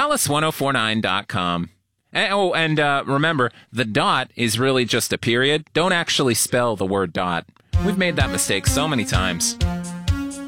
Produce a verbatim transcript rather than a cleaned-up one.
alice ten forty-nine dot com. And, oh, and uh, remember, the dot is really just a period. Don't actually spell the word dot. We've made that mistake so many times.